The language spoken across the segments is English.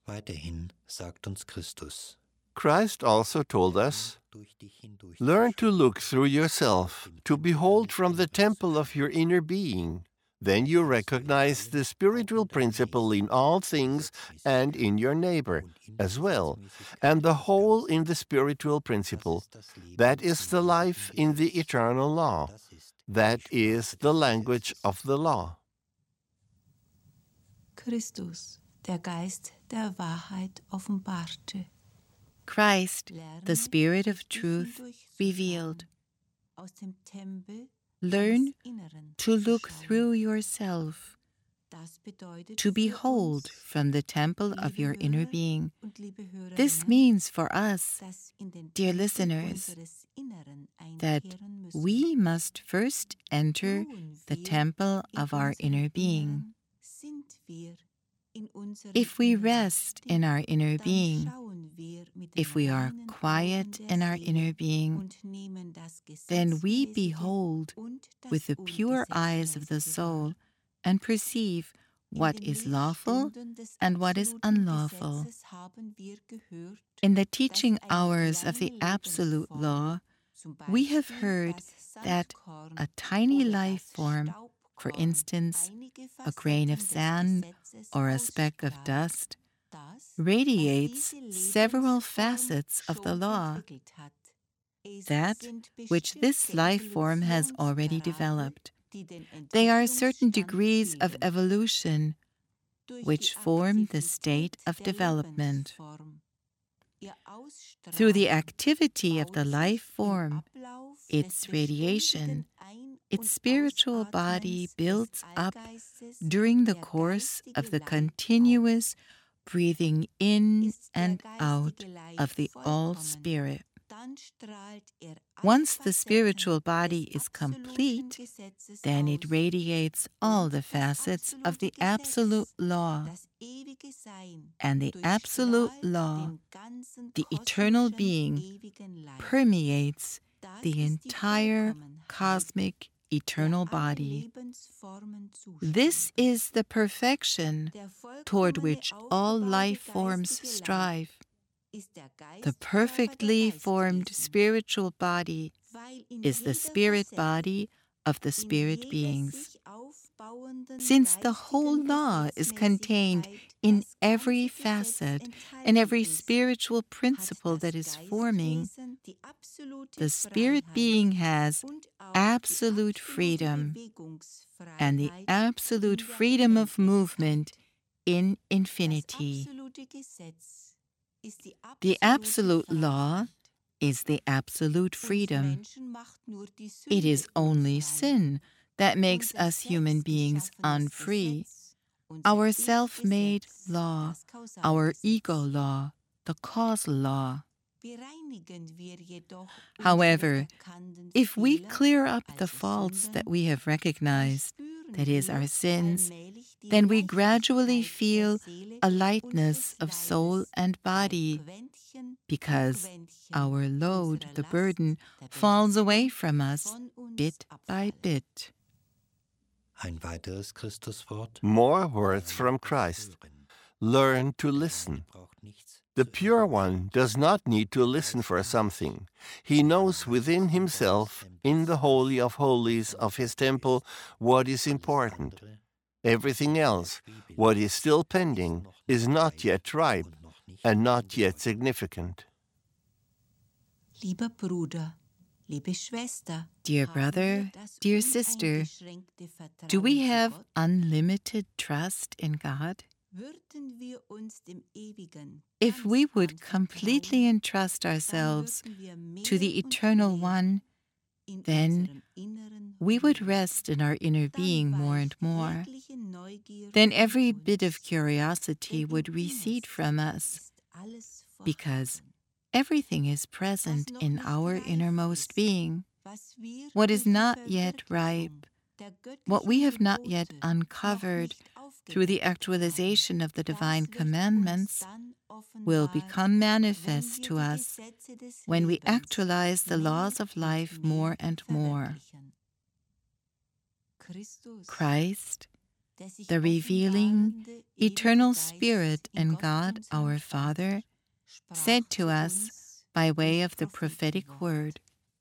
Weiterhin sagt uns Christus: Christ also told us, learn to look through yourself, to behold from the temple of your inner being. Then you recognize the spiritual principle in all things and in your neighbor as well, and the whole in the spiritual principle. That is the life in the eternal law. That is the language of the law. Christus, der Geist der Wahrheit offenbarte. Christ, the Spirit of truth, revealed. Learn to look through yourself, to behold from the temple of your inner being. This means for us, dear listeners, that we must first enter the temple of our inner being. If we rest in our inner being, if we are quiet in our inner being, then we behold with the pure eyes of the soul and perceive what is lawful and what is unlawful. In the teaching hours of the Absolute Law, we have heard that a tiny life form, for instance, a grain of sand or a speck of dust, radiates several facets of the law, that which this life form has already developed. They are certain degrees of evolution which form the state of development. Through the activity of the life form, its radiation, its spiritual body builds up during the course of the continuous breathing in and out of the All-Spirit. Once the spiritual body is complete, then it radiates all the facets of the Absolute Law. And the Absolute Law, the eternal being, permeates the entire cosmic eternal body. This is the perfection toward which all life forms strive. The perfectly formed spiritual body is the spirit body of the spirit beings. Since the whole law is contained in every facet and every spiritual principle that is forming, the spirit being has absolute freedom and the absolute freedom of movement in infinity. The absolute law is the absolute freedom. It is only sin that makes us human beings unfree. Our self-made law, our ego law, the causal law. However, if we clear up the faults that we have recognized, that is, our sins, then we gradually feel a lightness of soul and body, because our load, the burden, falls away from us bit by bit. Ein weiteres Christuswort. More words from Christ. Learn to listen. The Pure One does not need to listen for something. He knows within himself, in the Holy of Holies of his temple, what is important. Everything else, what is still pending, is not yet ripe and not yet significant. Lieber Bruder, liebe Schwester, dear brother, dear sister, do we have unlimited trust in God? If we would completely entrust ourselves to the Eternal One, then we would rest in our inner being more and more. Then every bit of curiosity would recede from us, because everything is present in our innermost being. What is not yet ripe, what we have not yet uncovered through the actualization of the divine commandments, will become manifest to us when we actualize the laws of life more and more. Christ, the revealing, eternal Spirit and God our Father, said to us by way of the prophetic word.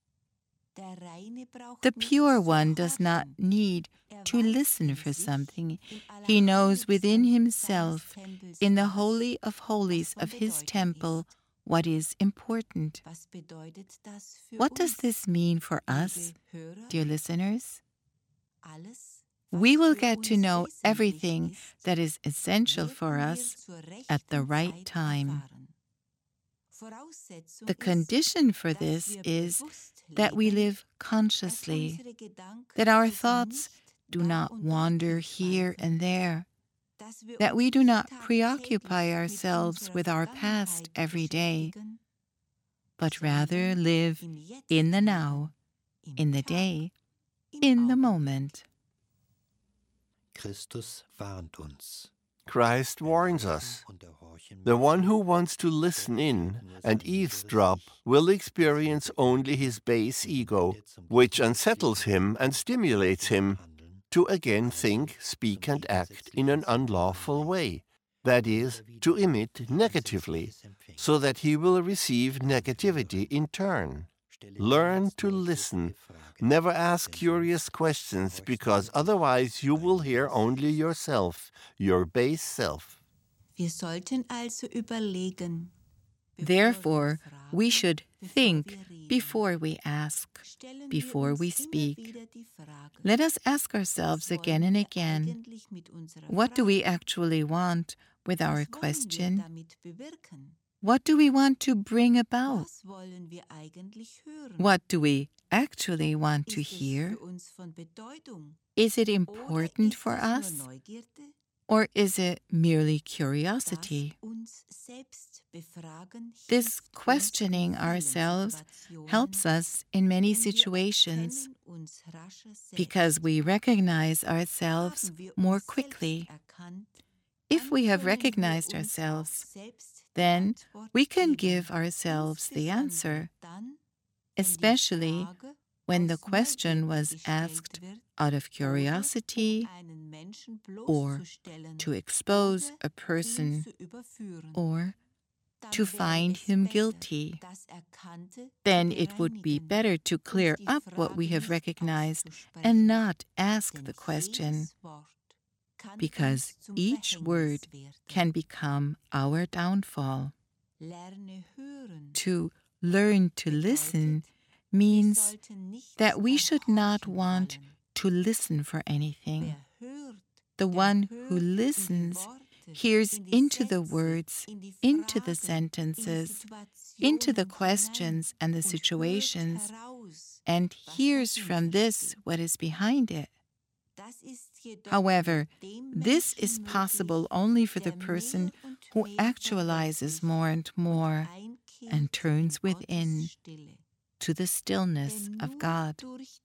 The pure one does not need to listen for something. He knows within himself, in the Holy of Holies of his temple, what is important. What does this mean for us, dear listeners? We will get to know everything that is essential for us at the right time. The condition for this is that we live consciously, that our thoughts do not wander here and there, that we do not preoccupy ourselves with our past every day, but rather live in the now, in the day, in the moment. Christus warnt uns. Christ warns us. The one who wants to listen in and eavesdrop will experience only his base ego, which unsettles him and stimulates him to again think, speak, and act in an unlawful way, that is, to emit negatively, so that he will receive negativity in turn. Learn to listen. Never ask curious questions, because otherwise you will hear only yourself, your base self. Therefore, we should think before we ask, before we speak. Let us ask ourselves again and again, what do we actually want with our question? What do we want to bring about? What do we actually want to hear? Is it important for us? Or is it merely curiosity? This questioning ourselves helps us in many situations because we recognize ourselves more quickly. If we have recognized ourselves, then we can give ourselves the answer, especially when the question was asked out of curiosity or to expose a person or to find him guilty. Then it would be better to clear up what we have recognized and not ask the question, because each word can become our downfall. To learn to listen means that we should not want to listen for anything. The one who listens hears into the words, into the sentences, into the questions and the situations, and hears from this what is behind it. However, this is possible only for the person who actualizes more and more and turns within to the stillness of God.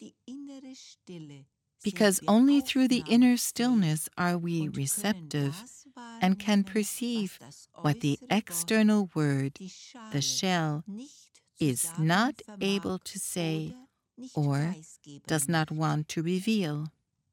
Because only through the inner stillness are we receptive and can perceive what the external word, the shell, is not able to say or does not want to reveal.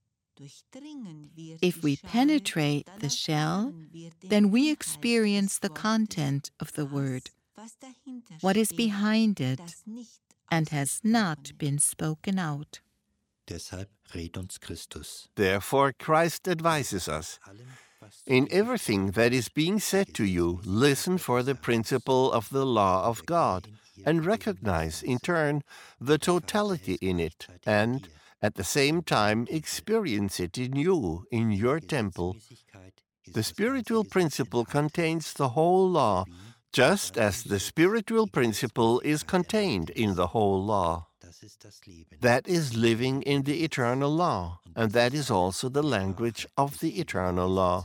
If we penetrate the shell, then we experience the content of the word, what is behind it, and has not been spoken out. Deshalb rät uns Christus. Therefore Christ advises us, in everything that is being said to you, listen for the principle of the law of God, and recognize in turn the totality in it, and at the same time experience it in you, in your temple. The spiritual principle contains the whole law, just as the spiritual principle is contained in the whole law. That is living in the eternal law, and that is also the language of the eternal law.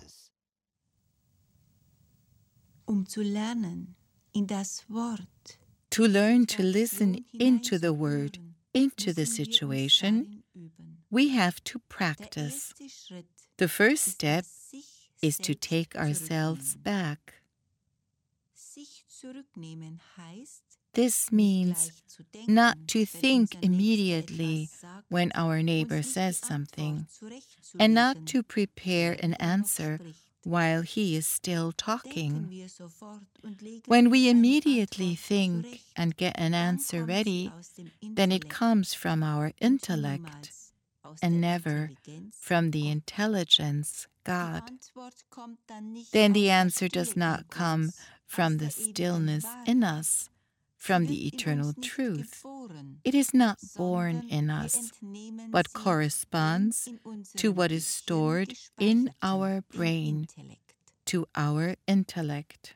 To learn to listen into the word, into the situation, we have to practice. The first step is to take ourselves back. This means not to think immediately when our neighbor says something, and not to prepare an answer while he is still talking. When we immediately think and get an answer ready, then it comes from our intellect and never from the intelligence, God. Then the answer does not come from the stillness in us, from the eternal truth. It is not born in us, but corresponds to what is stored in our brain, to our intellect.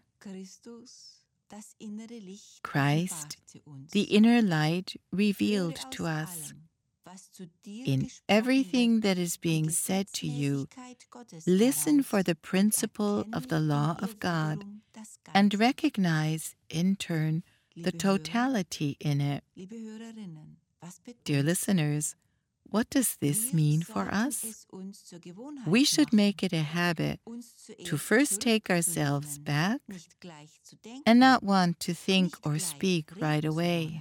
Christ, the inner light, revealed to us. In everything that is being said to you, listen for the principle of the law of God and recognize, in turn, the totality in it. Dear listeners, what does this mean for us? We should make it a habit to first take ourselves back and not want to think or speak right away.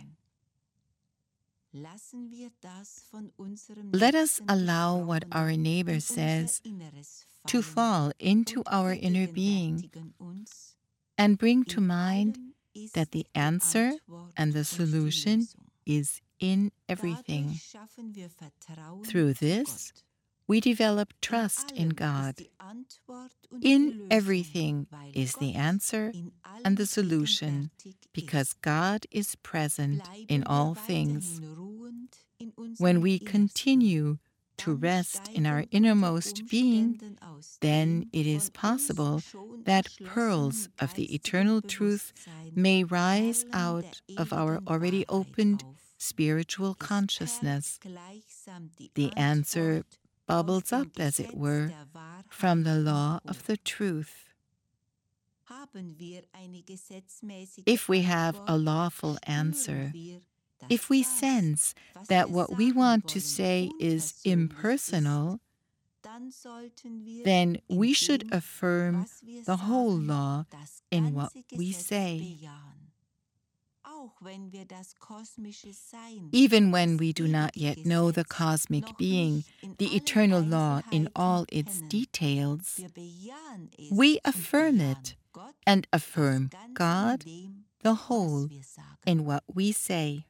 Let us allow what our neighbor says to fall into our inner being and bring to mind that the answer and the solution is in everything. Through this, we develop trust in God. In everything is the answer and the solution, because God is present in all things. When we continue to rest in our innermost being, then it is possible that pearls of the eternal truth may rise out of our already opened spiritual consciousness. The answer bubbles up, as it were, from the law of the truth. If we have a lawful answer, if we sense that what we want to say is impersonal, then we should affirm the whole law in what we say. Even when we do not yet know the cosmic being, the eternal law in all its details, we affirm it and affirm God, the whole, in what we say.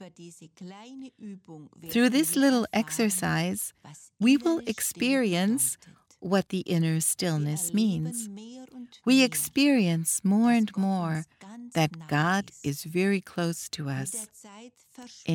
Through this little exercise, we will experience what the inner stillness means. We experience more and more that God is very close to us.